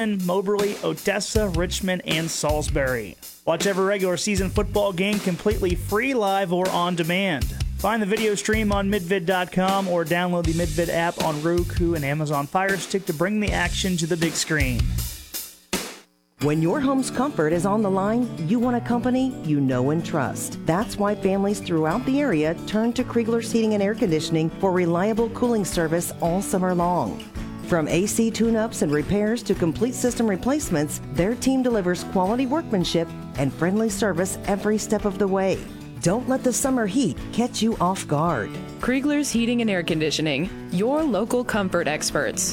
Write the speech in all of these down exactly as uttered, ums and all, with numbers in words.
Milton, Moberly, Odessa, Richmond, and Salisbury. Watch every regular season football game completely free, live, or on demand. Find the video stream on midvid dot com or download the Midvid app on Roku and Amazon Fire Stick to bring the action to the big screen. When your home's comfort is on the line, you want a company you know and trust. That's why families throughout the area turn to Kriegler's Heating and Air Conditioning for reliable cooling service all summer long. From A C tune-ups and repairs to complete system replacements, their team delivers quality workmanship and friendly service every step of the way. Don't let the summer heat catch you off guard. Kriegler's Heating and Air Conditioning, your local comfort experts.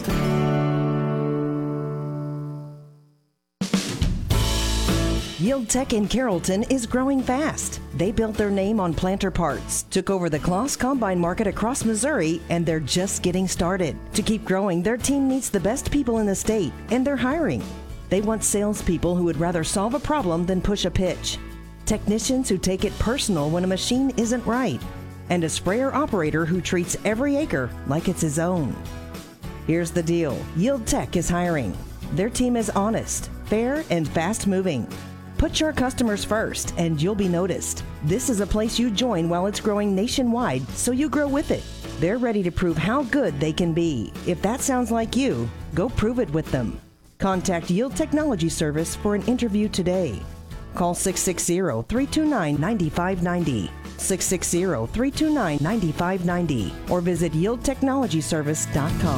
Yield Tech in Carrollton is growing fast. They built their name on planter parts, took over the Kloss Combine market across Missouri, and they're just getting started. To keep growing, their team needs the best people in the state, and they're hiring. They want salespeople who would rather solve a problem than push a pitch, technicians who take it personal when a machine isn't right, and a sprayer operator who treats every acre like it's his own. Here's the deal. Yield Tech is hiring. Their team is honest, fair, and fast-moving. Put your customers first, and you'll be noticed. This is a place you join while it's growing nationwide, so you grow with it. They're ready to prove how good they can be. If that sounds like you, go prove it with them. Contact Yield Technology Service for an interview today. Call six six zero, three two nine, nine five nine zero, six six zero, three two nine, nine five nine zero, or visit yield technology service dot com.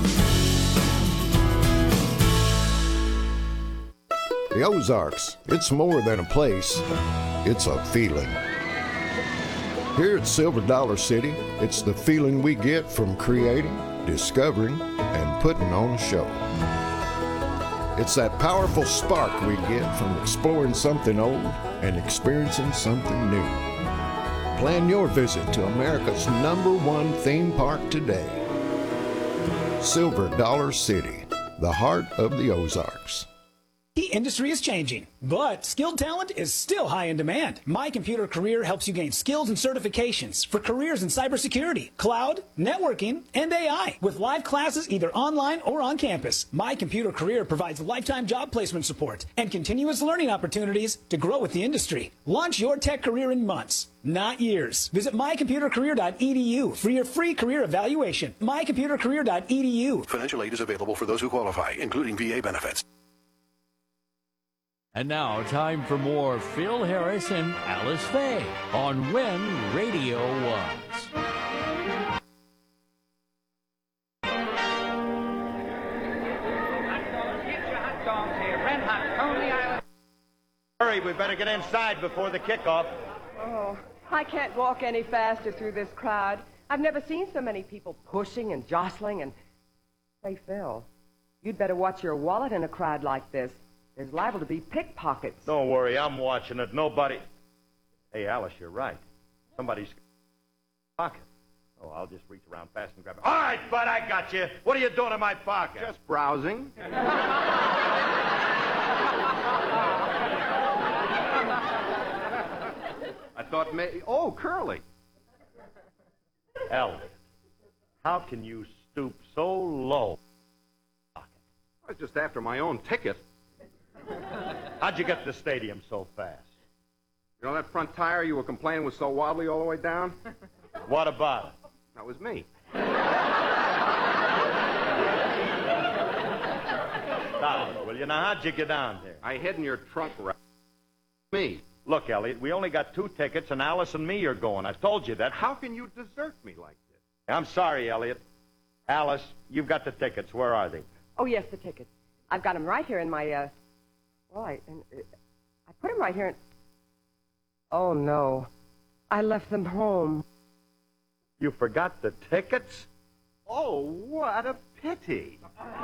The Ozarks, it's more than a place, it's a feeling. Here at Silver Dollar City, it's the feeling we get from creating, discovering, and putting on a show. It's that powerful spark we get from exploring something old and experiencing something new. Plan your visit to America's number one theme park today. Silver Dollar City, the heart of the Ozarks. The industry is changing, but skilled talent is still high in demand. My Computer Career helps you gain skills and certifications for careers in cybersecurity, cloud, networking, and A I. With live classes either online or on campus, My Computer Career provides lifetime job placement support and continuous learning opportunities to grow with the industry. Launch your tech career in months, not years. Visit my computer career dot e d u for your free career evaluation. my computer career dot e d u. Financial aid is available for those who qualify, including V A benefits. And now, time for more Phil Harris and Alice Faye on When Radio Was. Hurry, we better get inside before the kickoff. Oh, I can't walk any faster through this crowd. I've never seen so many people pushing and jostling and... Say, Phil, you'd better watch your wallet in a crowd like this. There's liable to be pickpockets. Don't worry, I'm watching it. Nobody... Hey, Alice, you're right. Somebody's pocket. Oh, I'll just reach around fast and grab it. All right, bud, I got you. What are you doing in my pocket? Just browsing. I thought maybe... Oh, Curly. Elliot, how can you stoop so low? I was just after my own ticket. How'd you get to the stadium so fast? You know that front tire you were complaining was so wobbly all the way down? What about it? That was me. Stop it, will you? Now, how'd you get down here? I hid in your trunk rack. Me. Look, Elliot, we only got two tickets, and Alice and me are going. I've told you that. How can you desert me like this? I'm sorry, Elliot. Alice, you've got the tickets. Where are they? Oh, yes, the tickets. I've got them right here in my, uh... Well, I, and, uh, I put them right here in... Oh, no. I left them home. You forgot the tickets? Oh, what a pity.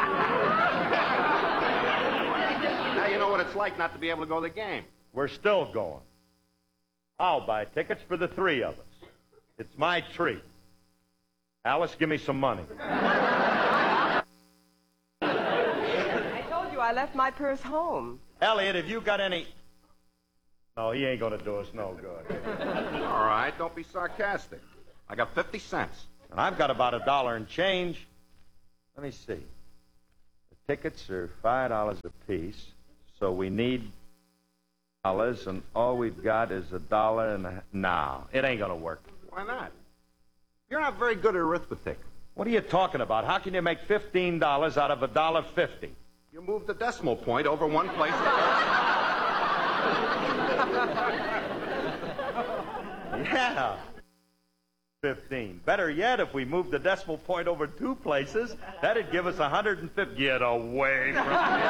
Now you know what it's like not to be able to go to the game. We're still going. I'll buy tickets for the three of us. It's my treat. Alice, give me some money. I told you I left my purse home. Elliot, have you got any... No, he ain't gonna do us no good. All right, don't be sarcastic. I got fifty cents. And I've got about a dollar in change. Let me see. The Tickets are five dollars a piece, so we need dollars, and all we've got is a dollar and a... No, it ain't gonna work. Why not? You're not very good at arithmetic. What are you talking about? How can you make fifteen dollars out of a dollar fifty? You moved the decimal point over one place. Yeah. fifteen. Better yet, if we moved the decimal point over two places, that'd give us one hundred fifty. Get away from me.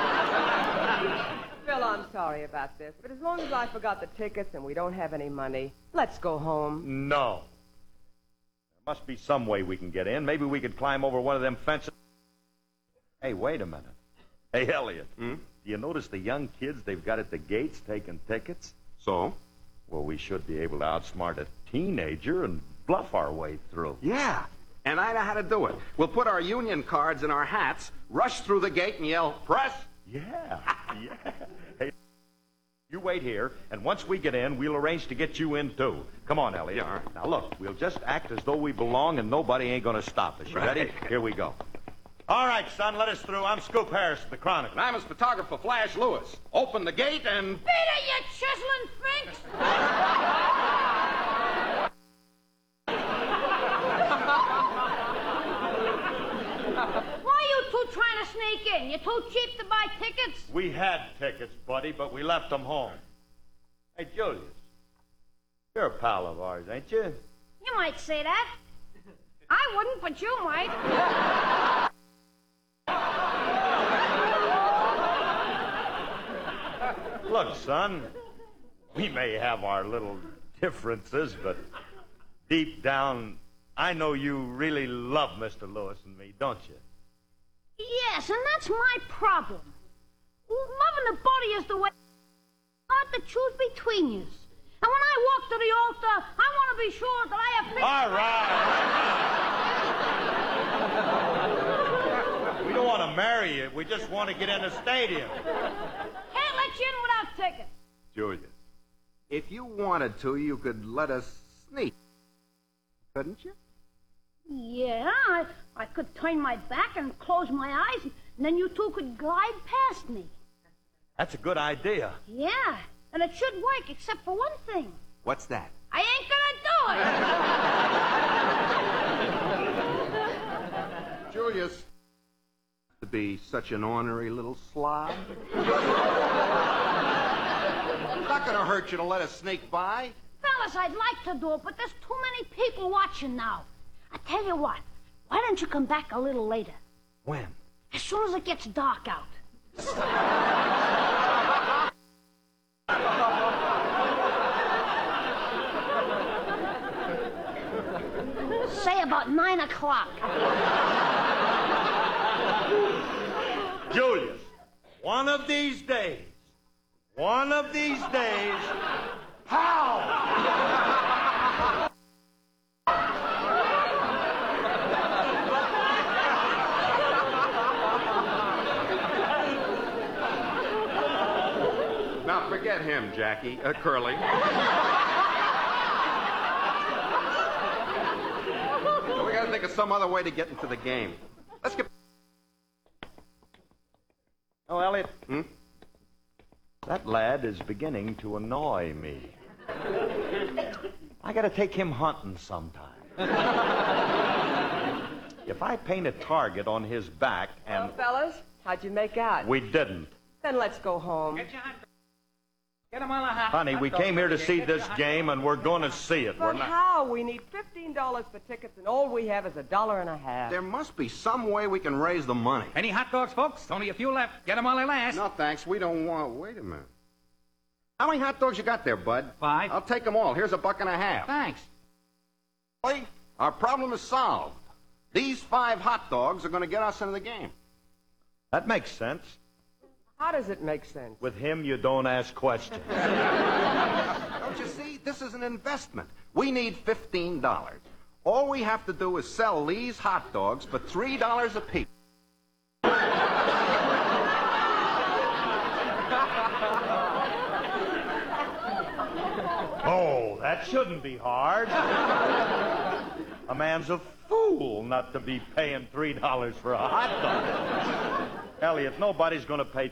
Phil, I'm sorry about this, but as long as I forgot the tickets and we don't have any money, let's go home. No. There must be some way we can get in. Maybe we could climb over one of them fences. Hey, wait a minute. Hey, Elliot. Hmm? Do you notice the young kids they've got at the gates taking tickets? So? Well, we should be able to outsmart a teenager and bluff our way through. Yeah. And I know how to do it. We'll put our union cards in our hats, rush through the gate, and yell, "Press!" Yeah. Yeah. Hey, you wait here, and once we get in, we'll arrange to get you in, too. Come on, Elliot. Yeah, all right. Now, look, we'll just act as though we belong, and nobody ain't going to stop us. You Right. ready? Here we go. All right, son, let us through. I'm Scoop Harris, the Chronicle. And I'm his photographer, Flash Lewis. Open the gate and... Peter, you chiseling finks! Why are you two trying to sneak in? You're too cheap to buy tickets? We had tickets, buddy, but we left them home. Hey, Julius, you're a pal of ours, ain't you? You might say that. I wouldn't, but you might. Look, son, we may have our little differences, but deep down, I know you really love Mister Lewis and me, don't you? Yes, and that's my problem. Loving the body is the way hard to choose between you. And when I walk to the altar, I want to be sure that I have picked... All right. We don't want to marry you. We just want to get in the stadium. Can't let you in without tickets. Julius, if you wanted to, you could let us sneak. Couldn't you? Yeah, I, I could turn my back and close my eyes, and then you two could glide past me. That's a good idea. Yeah, and it should work, except for one thing. What's that? I ain't gonna do it. Julius, to be such an ornery little slob. It's not gonna hurt you to let us sneak by. Fellas, I'd like to do it, but there's too many people watching now. I tell you what, why don't you come back a little later? When? As soon as it gets dark out. Say about nine o'clock. Julius, one of these days, one of these days, how? Now forget him, Jackie. Uh, Curly. So we gotta think of some other way to get into the game. Let's get... Oh, Elliot. Hmm? That lad is beginning to annoy me. I gotta take him hunting sometime. If I paint a target on his back and... Well, fellas, how'd you make out? We didn't. Then let's go home. Get him on a hot Honey, we came here to see this game, and we're going to see it. We're But not... how? We need fifteen dollars for tickets, and all we have is a dollar and a half. There must be some way we can raise the money. Any hot dogs, folks? Only a few left. Get them while they last. No, thanks. We don't want... Wait a minute. How many hot dogs you got there, bud? Five. I'll take them all. Here's a buck and a half. Thanks. Hey, our problem is solved. These five hot dogs are going to get us into the game. That makes sense. How does it make sense? With him, you don't ask questions. Don't you see? This is an investment. We need fifteen dollars. All we have to do is sell these hot dogs for three dollars a piece. Oh, that shouldn't be hard. A man's a fool not to be paying three dollars for a hot dog. Elliot, nobody's going to pay